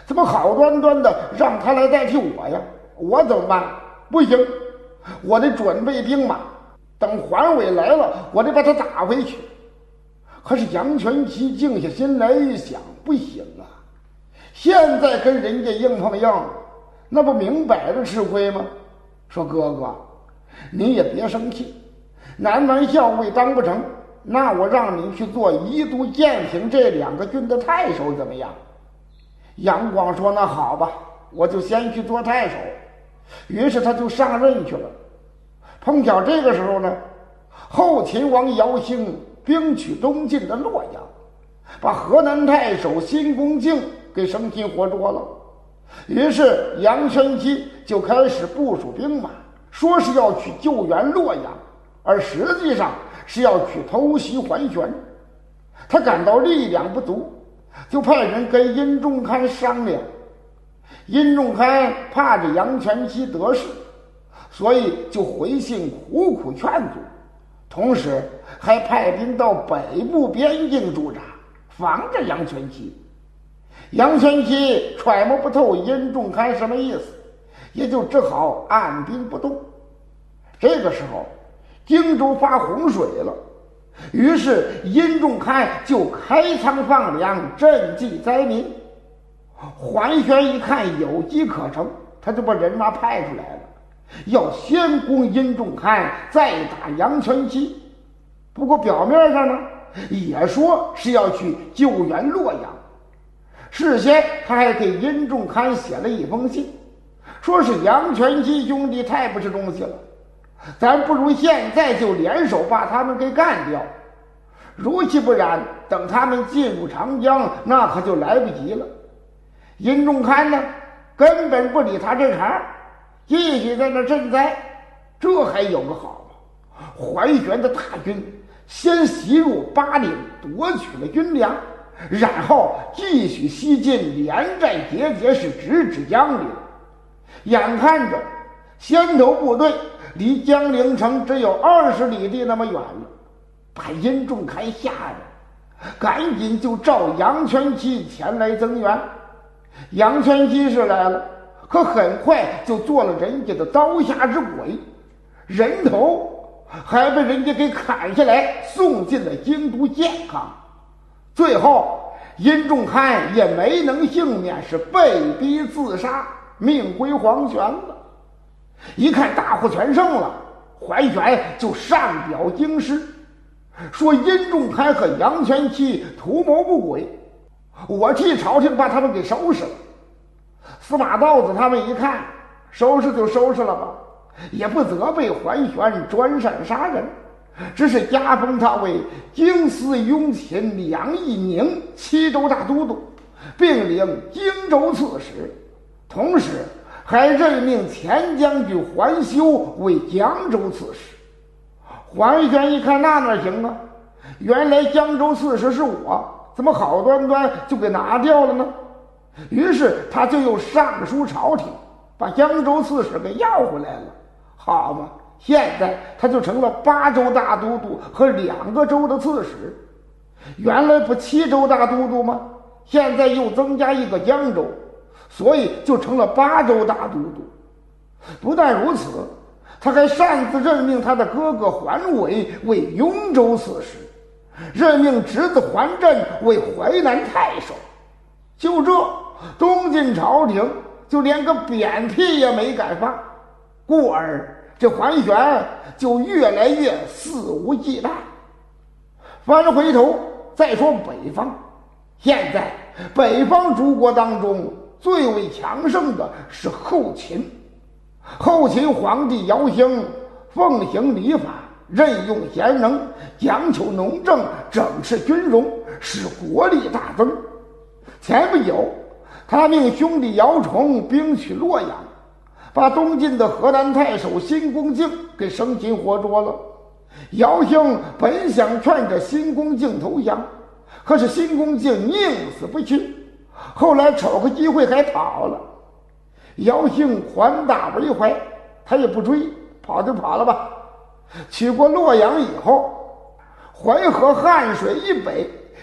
怎么好端端的让他来代替我呀？我怎么办？不行，我得准备兵马，等桓伟来了，我得把他打回去。可是杨全期静下心来一想，不行啊，现在跟人家硬碰硬，那不明摆着吃亏吗？说哥哥，你也别生气，南蛮校尉当不成，那我让你去做宜都、建平这2个郡的太守怎么样？杨广说那好吧，我就先去做太守。于是他就上任去了。碰巧这个时候呢，后秦王姚兴兵取东晋的洛阳，把河南太守辛公敬给生擒活捉了。于是杨全期就开始部署兵马，说是要去救援洛阳，而实际上是要去偷袭桓玄。他感到力量不足，就派人跟殷仲堪商量。殷仲堪怕着杨全期得势，所以就回信苦苦劝阻，同时还派兵到北部边境驻扎，防着杨全期。杨全期揣摩不透殷仲堪什么意思，也就只好按兵不动。这个时候荆州发洪水了，于是殷仲堪就开仓放粮，赈济灾民。桓玄一看有机可乘，他就把人马派出来了，要先攻殷仲堪，再打杨全期。不过表面上呢，也说是要去救援洛阳。事先他还给殷仲堪写了一封信，说是杨全期兄弟太不是东西了，咱不如现在就联手把他们给干掉，如其不然，等他们进入长江，那可就来不及了。殷仲堪呢，根本不理他这茬，继续在那赈灾。这还有个好吗？桓玄的大军先袭入巴陵，夺取了军粮，然后继续西进，连战节节，是直指江陵。眼看着先头部队离江陵城只有20里地那么远了，把殷仲堪吓着，赶紧就召杨全期前来增援。杨全期是来了，可很快就做了人家的刀下之鬼，人头还被人家给砍下来，送进了京都健康。最后殷仲堪也没能幸免，是被逼自杀，命归黄泉了。一看大获全胜了，桓玄就上表京师，说殷仲堪和杨全期图谋不轨，我替朝廷把他们给收拾了。司马道子他们一看，收拾就收拾了吧，也不责备桓玄专擅杀人，只是加封他为京司雍勤两翼宁7州大都督，并领荆州刺史，同时还任命前将军桓修为江州刺史。桓玄一看那行啊，原来江州刺史是我，怎么好端端就给拿掉了呢？于是他就又上书朝廷，把江州刺史给要回来了。好嘛，现在他就成了8州大都督和2个州的刺史。原来不7州大都督吗？现在又增加一个江州，所以就成了8州大都督。不但如此，他还擅自任命他的哥哥桓伟为雍州刺史，任命侄子桓震为淮南太守。就这，东晋朝廷就连个扁屁也没敢放，故而这桓玄就越来越肆无忌惮。翻回头再说北方，现在北方诸国当中最为强盛的是后秦。后秦皇帝姚兴奉行礼法，任用贤能，讲求农政，整治军容，使国力大增。前不久他命兄弟姚崇兵取洛阳，把东晋的河南太守辛公敬给生擒活捉了。姚兴本想劝着辛公敬投降，可是辛公敬宁死不屈，后来瞅个机会还跑了。姚兴还大为怀，他也不追，跑就跑了吧。取过洛阳以后，淮河汉水以北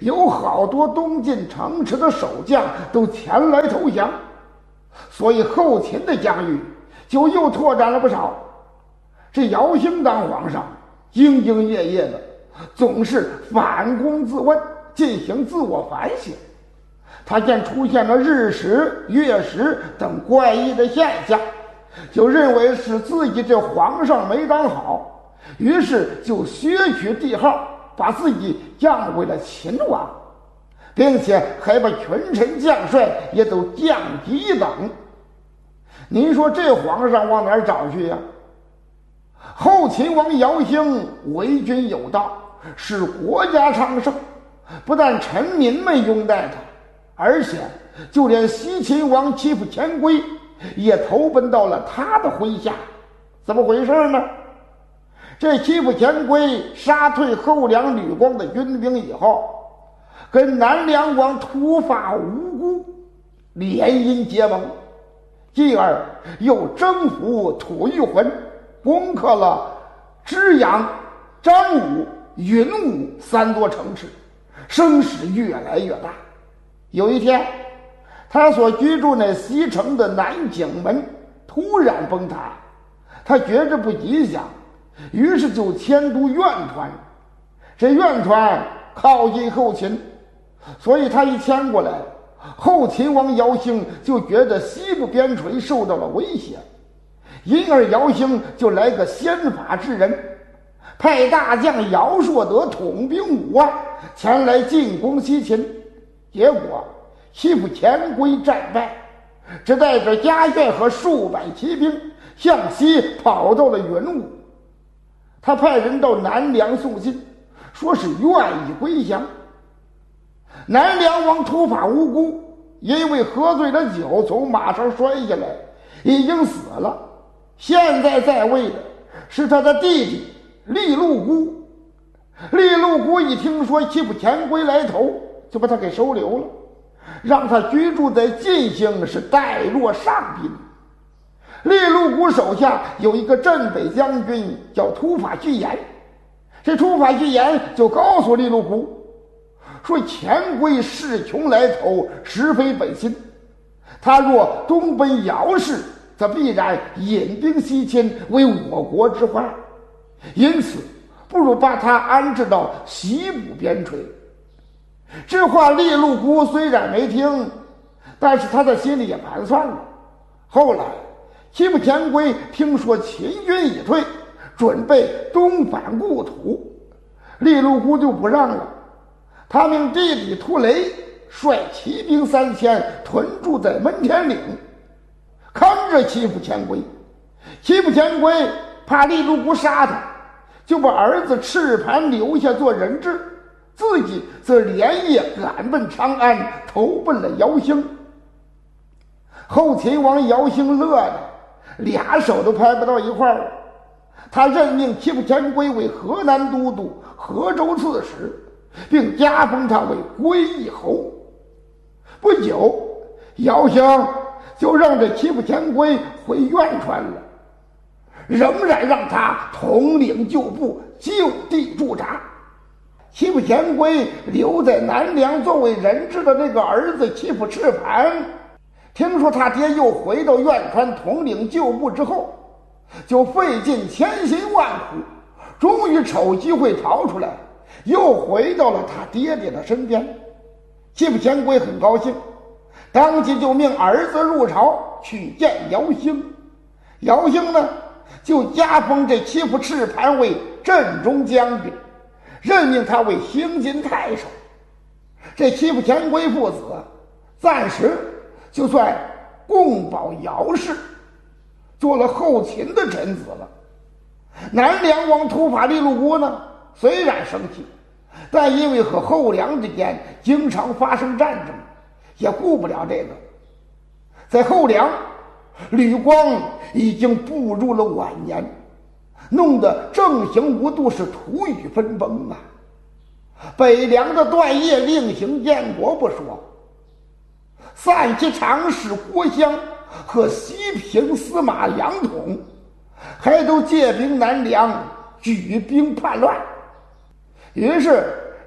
有好多东晋城池的守将都前来投降，所以后秦的疆域就又拓展了不少。这姚兴当皇上，兢兢业业的，总是反躬自问，进行自我反省。他见出现了日食、月食等怪异的现象，就认为是自己这皇上没当好，于是就削取帝号，把自己降为了秦王，并且还把群臣将帅也都降级一等。您说这皇上往哪儿找去呀？后秦王姚兴为君有道，使国家昌盛，不但臣民们拥戴他，而且就连西秦王欺负前规也投奔到了他的麾下。怎么回事呢？这欺负前规杀退后梁吕光的军兵以后，跟南梁王突发无辜联姻结盟，继而又征服吐谷浑，攻克了支阳、张武、云武3座城池，声势越来越大。有一天，他所居住那西城的南景门突然崩塌，他觉着不吉祥，于是就迁都苑川。这苑川靠近后秦，所以他一迁过来，后秦王姚兴就觉得西部边陲受到了威胁，因而姚兴就来个先发制人，派大将姚硕德统兵5万前来进攻西秦。结果欺负前规战败，只带着家眷和数百骑兵向西跑到了云武。他派人到南梁送信，说是愿意归降。南梁王突发无辜，因为喝醉了酒从马上摔下来，已经死了。现在在位的是他的弟弟利禄孤。利禄孤一听说欺负前规来投，就把他给收留了，让他居住在晋兴，是代落上宾。利禄孤手下有一个镇北将军叫突发巨言，这突发巨言就告诉利禄孤说，前规势穷来投，实非本心，他若东奔姚氏，则必然引兵西侵，为我国之患，因此不如把他安置到西部边陲。这话利禄孤虽然没听，但是他在心里也盘算了。后来欺负前规听说秦军已退，准备东返故土，利禄孤就不让了。他命弟弟突雷率骑兵3000屯驻在闷天岭，看着欺负前规。欺负前规怕利禄孤杀他，就把儿子赤盘留下做人质，自己则连夜赶奔长安，投奔了姚兴。后秦王姚兴乐的俩手都拍不到一块儿，他任命欺负前规为河南都督、河州刺史，并加封他为归义侯。不久，姚兴就让这欺负前规回苑川了，仍然让他统领旧部，就地驻扎。欺负前规留在南梁作为人质的那个儿子欺负赤盘，听说他爹又回到苑川统领旧部之后，就费尽千辛万苦，终于瞅机会逃出来，又回到了他爹爹的身边。欺负前规很高兴，当即就命儿子入朝去见姚兴。姚兴呢，就加封这欺负赤盘为镇中将军，任命他为兴津太守。这欺负前规父子暂时就算共保姚氏，做了后秦的臣子了。南梁王突发利禄孤呢，虽然生气，但因为和后梁之间经常发生战争，也顾不了这个。在后梁，吕光已经步入了晚年，弄得政行无度，是土宇分崩啊。北凉的段业另行建国不说，散骑常侍郭襄和西平司马杨统还都借兵南梁，举兵叛乱。于是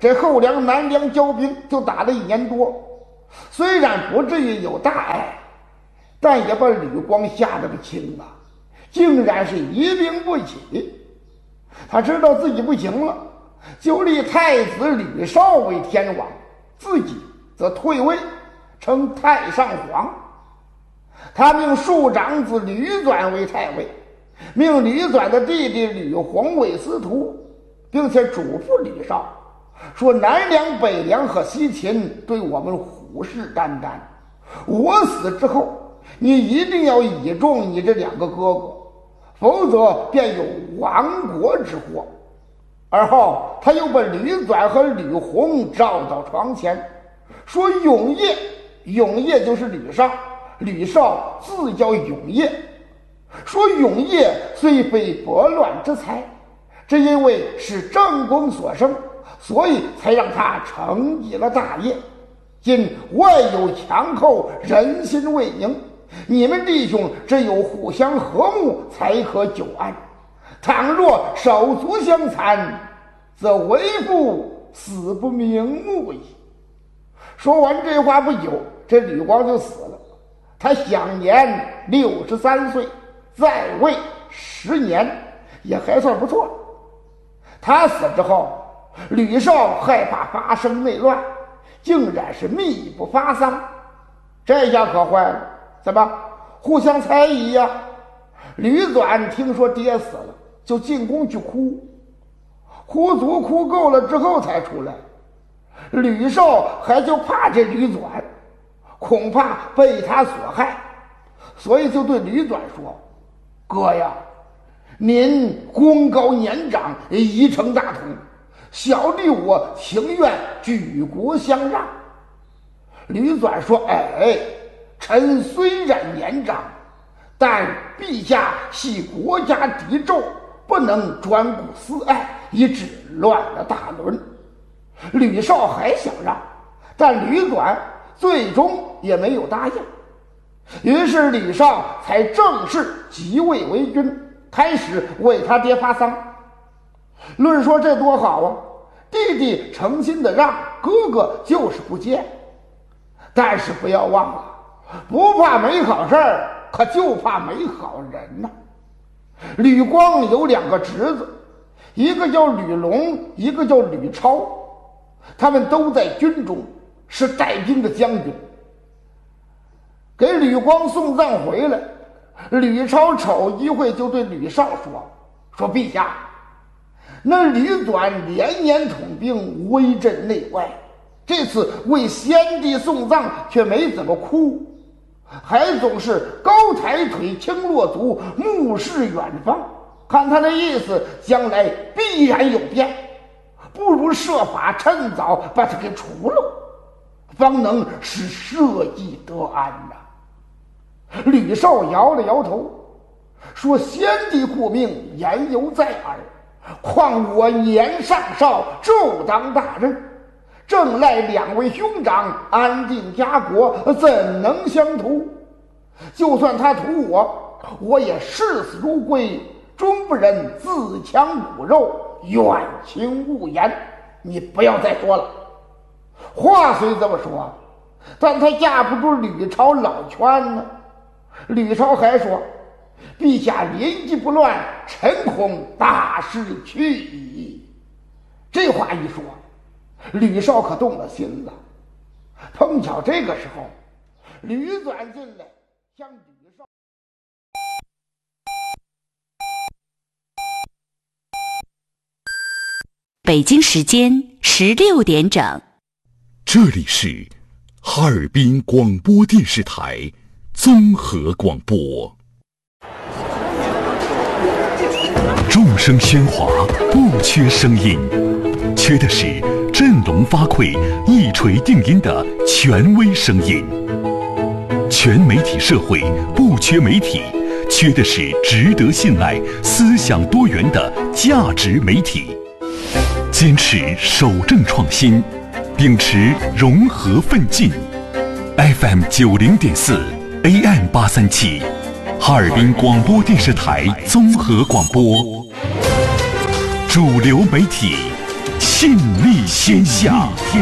这后梁南梁交兵就打了1年多，虽然不至于有大碍，但也把吕光吓得个轻啊，竟然是一病不起。他知道自己不行了，就立太子吕绍为天王，自己则退位称太上皇。他命庶长子吕纂为太尉，命吕纂的弟弟吕弘为司徒，并且嘱咐吕绍说：南梁、北梁和西秦对我们虎视眈眈，我死之后，你一定要倚重你这2个哥哥，否则便有亡国之祸。而后他又把吕纂和吕弘召到床前，说永业，永业就是吕绍，吕绍自叫永业，说永业虽非拨乱之才，只因为是正宫所生，所以才让他承继了大业。今外有强寇，人心未宁，你们弟兄只有互相和睦，才可久安。倘若手足相残，则为父死不瞑目矣。说完这话不久，这吕光就死了，他享年63岁，在位10年，也还算不错。他死之后，吕绍害怕发生内乱，竟然是秘不发丧。这下可坏了，怎么互相猜疑呀？吕纂听说爹死了，就进宫去哭，哭足哭够了之后才出来。吕绍还就怕这吕纂，恐怕被他所害，所以就对吕纂说：哥呀，您功高年长，一承大统，小弟我情愿举国相让。吕纂说：哎，臣虽然年长，但陛下系国家敌胄，不能专顾私爱，以致乱了大伦。吕绍还想让，但吕纂最终也没有答应。于是吕绍才正式即位为君，开始为他爹发丧。论说这多好啊，弟弟诚心的让，哥哥就是不见。但是不要忘了，不怕没好事儿，可就怕没好人呐。吕光有2个侄子，一个叫吕龙，一个叫吕超，他们都在军中，是带兵的将军。给吕光送葬回来，吕超瞅一会就对吕绍说：陛下，那吕纂连年统兵，威震内外，这次为先帝送葬却没怎么哭，还总是高抬腿，轻落足，目视远方，看他的意思，将来必然有变，不如设法趁早把他给除了，方能使社稷得安呐。吕绍摇了摇头，说：先帝顾命，言犹在耳，况我年尚少，骤当大任，正赖2位兄长安定家国，怎能相图？就算他图我，我也视死如归，终不忍自强骨肉，远亲勿言。你不要再说了。话虽这么说，但他架不住吕超老圈呢。吕超还说：陛下临机不乱，臣恐大势去矣。这话一说，吕绍可动了心了。碰巧这个时候，吕纂进来向吕绍。 北京时间16点整， 这里是哈尔滨广播电视台综合广播。众声喧哗，不缺声音，缺的是振聋发聩、一锤定音的权威声音。全媒体社会不缺媒体，缺的是值得信赖、思想多元的价值媒体。坚持守正创新，秉持融合奋进。FM 90.4 AM 837，哈尔滨广播电视台综合广播，主流媒体， 尽力天下。